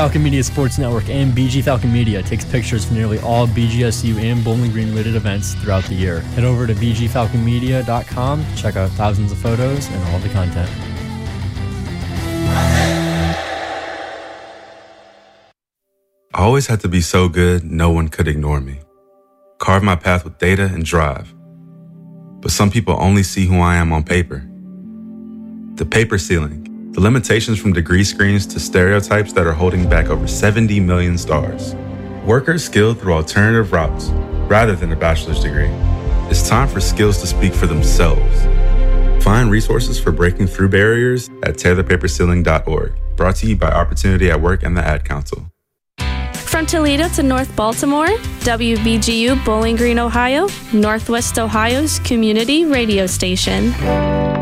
Falcon Media Sports Network and BG Falcon Media takes pictures for nearly all BGSU and Bowling Green related events throughout the year. Head over to bgfalconmedia.com to check out thousands of photos and all the content. I always had to be so good, no one could ignore me. Carve my path with data and drive. But some people only see who I am on paper. The paper ceiling, the limitations from degree screens to stereotypes that are holding back over 70 million stars. Workers skilled through alternative routes rather than a bachelor's degree. It's time for skills to speak for themselves. Find resources for breaking through barriers at tearthepaperceiling.org. Brought to you by Opportunity at Work and the Ad Council. From Toledo to North Baltimore, WBGU Bowling Green, Ohio, Northwest Ohio's community radio station.